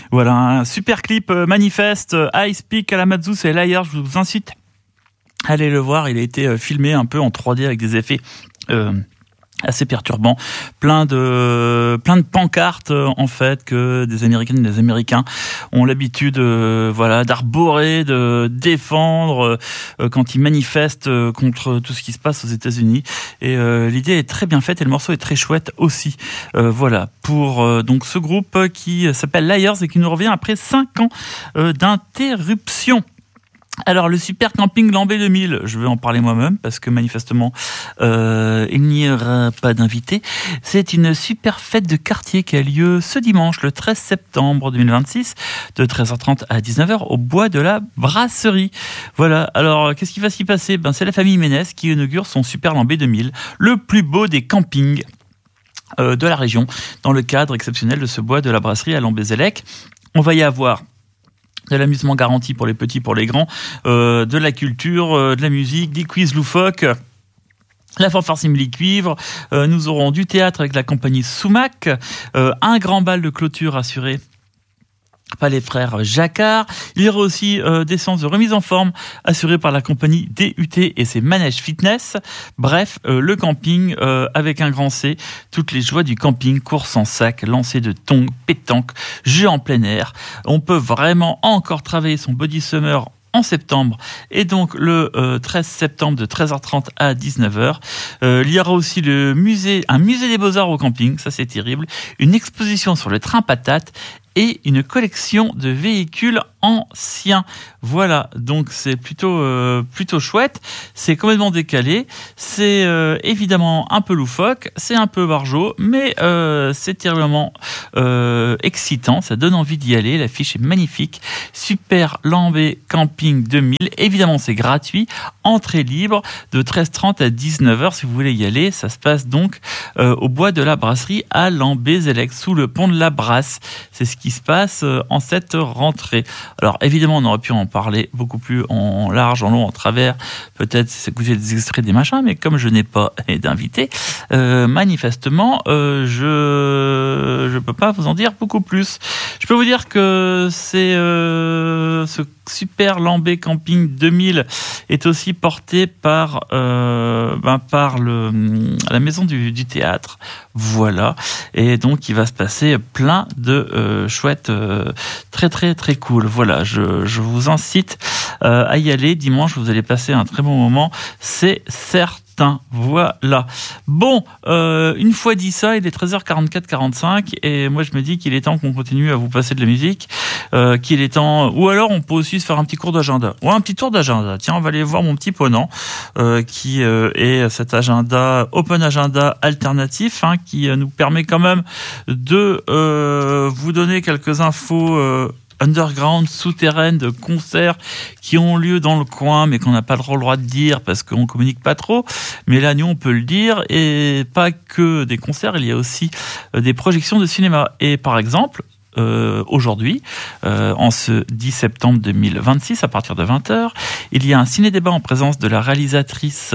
Voilà, un super clip manifeste, Ice Peak, Kalamazoo, c'est Liar, je vous incite à aller le voir, il a été filmé un peu en 3D avec des effets assez perturbant, plein de pancartes en fait que des Américaines et des Américains ont l'habitude d'arborer, de défendre quand ils manifestent contre tout ce qui se passe aux États-Unis. Et l'idée est très bien faite et le morceau est très chouette aussi. Voilà pour donc ce groupe qui s'appelle Liars et qui nous revient après 5 ans d'interruption. Alors, le Super Camping Lambé 2000, je vais en parler moi-même parce que manifestement, il n'y aura pas d'invité. C'est une super fête de quartier qui a lieu ce dimanche, le 13 septembre 2026, de 13h30 à 19h au bois de la Brasserie. Voilà. Alors, qu'est-ce qui va s'y passer ? C'est la famille Ménès qui inaugure son Super Lambé 2000, le plus beau des campings de la région, dans le cadre exceptionnel de ce bois de la Brasserie à Lambézélec. On va y avoir de l'amusement garanti pour les petits, pour les grands, de la culture, de la musique, des quiz loufoques, la fanfare simili-cuivre, nous aurons du théâtre avec la compagnie Soumac, un grand bal de clôture assuré par les frères Jacquard. Il y aura aussi des séances de remise en forme assurées par la compagnie DUT et ses manèges fitness. Bref, le camping avec un grand C, toutes les joies du camping, course en sac, lancer de tongs, pétanque, jeux en plein air. On peut vraiment encore travailler son body summer en septembre et donc le 13 septembre de 13h30 à 19h. Il y aura aussi un musée des beaux-arts au camping, ça c'est terrible, une exposition sur le train patate et une collection de véhicules anciens. Voilà, donc c'est plutôt chouette, c'est complètement décalé, c'est évidemment un peu loufoque, c'est un peu barjot, mais c'est terriblement excitant, ça donne envie d'y aller, l'affiche est magnifique, Super Lambé Camping 2000, évidemment c'est gratuit, entrée libre de 13h30 à 19h si vous voulez y aller, ça se passe donc au bois de la Brasserie à Lambézélec, sous le pont de la Brasse, c'est ce qui se passe en cette rentrée. Alors évidemment on aurait pu en parler beaucoup plus en large, en long, en travers, peut-être s'écouter des extraits des machins, mais comme je n'ai pas d'invité, manifestement je peux pas vous en dire beaucoup plus. Je peux vous dire que c'est ce Super Lambé Camping 2000 est aussi porté par la maison du théâtre. Voilà. Et donc, il va se passer plein de chouettes, très, très, très cool. Voilà. Je vous incite à y aller. Dimanche, vous allez passer un très bon moment. C'est certain. Voilà. Bon, une fois dit ça, il est 13h44-45 et moi je me dis qu'il est temps qu'on continue à vous passer de la musique, qu'il est temps, ou alors on peut aussi se faire un petit cours d'agenda, ou un petit tour d'agenda. Tiens, on va aller voir mon petit ponant, qui est cet agenda, open agenda alternatif, qui nous permet quand même de vous donner quelques infos underground, souterraines, de concerts qui ont lieu dans le coin, mais qu'on n'a pas trop le droit de dire parce qu'on communique pas trop. Mais là, nous, on peut le dire. Et pas que des concerts, il y a aussi des projections de cinéma. Et par exemple, aujourd'hui, en ce 10 septembre 2026, à partir de 20h, il y a un ciné-débat en présence de la réalisatrice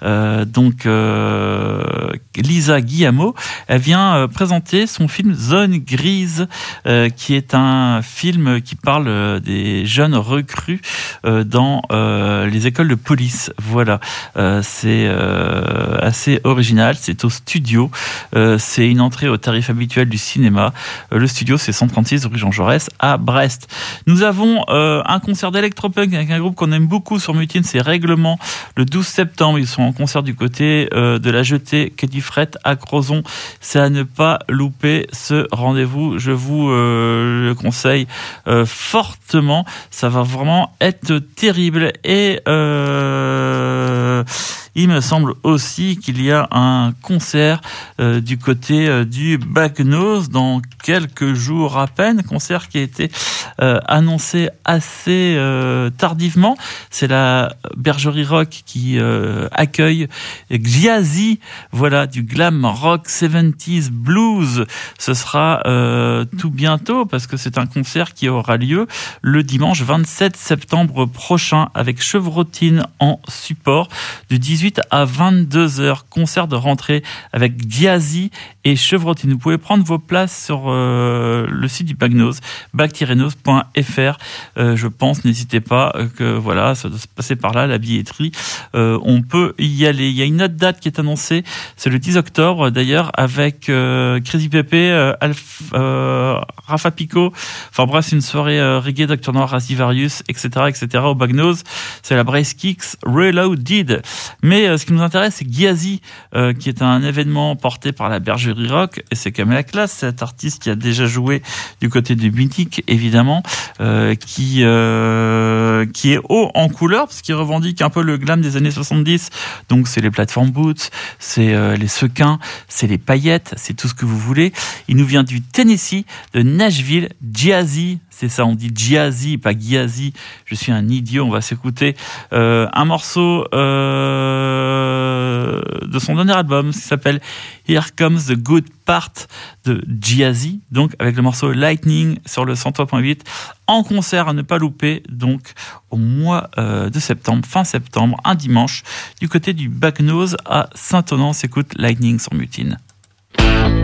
Lisa Guillamot. Elle vient présenter son film Zone Grise, qui est un film qui parle des jeunes recrues dans les écoles de police. Voilà, c'est assez original, c'est au studio, c'est une entrée au tarif habituel du cinéma. Le studio, c'est 136 rue Jean Jaurès à Brest. Nous avons un concert d'électropunk avec un groupe qu'on aime beaucoup sur Mutine, c'est Règlement, le 12 septembre. Ils sont en concert du côté de la Jetée, quai du Fret à Crozon. C'est à ne pas louper ce rendez-vous. Je vous le conseille fortement. Ça va vraiment être terrible. Et il me semble aussi qu'il y a un concert du côté du Bagnos dans quelques jours à peine, concert qui a été annoncé assez tardivement. C'est la Bergerie Rock qui accueille Gyazi, voilà, du glam rock 70s blues. Ce sera tout bientôt parce que c'est un concert qui aura lieu le dimanche 27 septembre prochain avec Chevrotine en support du 18 à 22h. Concert de rentrée avec Gyazi et Chevrotine. Vous pouvez prendre vos places sur le site du Bagnose, bag-nose.fr. Je pense, n'hésitez pas, que voilà, ça doit se passer par là, la billetterie. On peut y aller. Il y a une autre date qui est annoncée, c'est le 10 octobre d'ailleurs, avec Crazy Pepe, Rafa Pico. Enfin bref, c'est une soirée reggae, Dr Noir, Rasivarius, etc. au Bagnose. C'est la Brace Kicks Reloaded. Mais ce qui nous intéresse, c'est Gyazi, qui est un événement porté par la Bergerie Rock, et c'est quand même la classe, cet artiste qui a déjà joué du côté du Mythique, évidemment, qui est haut en couleur, parce qu'il revendique un peu le glam des années 70, donc c'est les platform boots, c'est les sequins, c'est les paillettes, c'est tout ce que vous voulez. Il nous vient du Tennessee, de Nashville, Gyazi, c'est ça, on dit Gyazi, pas Gyazi, je suis un idiot. On va s'écouter un morceau de son dernier album qui s'appelle Here Comes the Good Part de Gyazi, donc avec le morceau Lightning sur le 103.8 en concert à ne pas louper, donc au mois de septembre, fin septembre, un dimanche, du côté du Bagnose à Saint-Onan. On s'écoute Lightning sur Mutine.